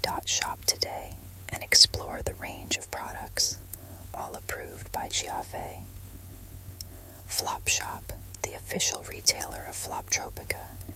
Shop today and explore the range of products, all approved by Giave. Flop Shop, the official retailer of Floptropica,